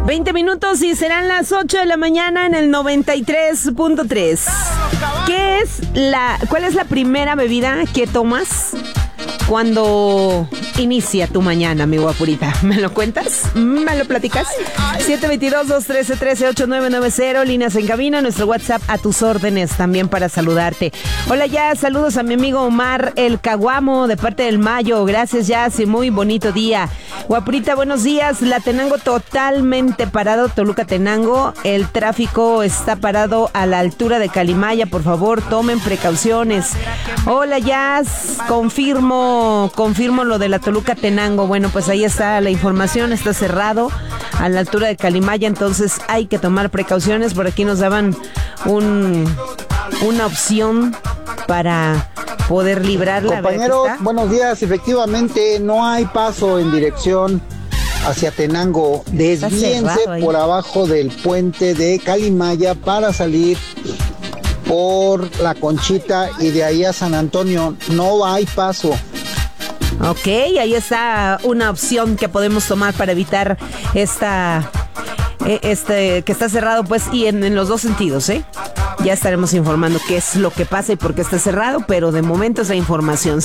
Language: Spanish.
20 minutos y serán las 8 de la mañana en el 93.3. ¿Cuál es la primera bebida que tomas cuando inicia tu mañana, mi guapurita? ¿Me lo cuentas? ¿Me lo platicas? 722-213-138990, líneas en cabina, nuestro WhatsApp a tus órdenes también para saludarte. Hola, ya, saludos a mi amigo Omar El Caguamo de parte del Mayo. Gracias, Jazz, y muy bonito día. Guapurita, buenos días. La Tenango totalmente parado, Toluca-Tenango. El tráfico está parado a la altura de Calimaya. Por favor, tomen precauciones. Hola, Jazz, confirmo lo de la Toluca-Tenango. Bueno, pues ahí está la información, está cerrado a la altura de Calimaya, entonces hay que tomar precauciones. Por aquí nos daban una opción para poder librarla. Compañeros, buenos días. Efectivamente, no hay paso en dirección hacia Tenango. Desvíense por abajo del puente de Calimaya para salir por La Conchita y de ahí a San Antonio. No hay paso. Ok, ahí está una opción que podemos tomar para evitar que está cerrado, pues, y en los dos sentidos, ¿eh? Ya estaremos informando qué es lo que pasa y por qué está cerrado, pero de momento esa información.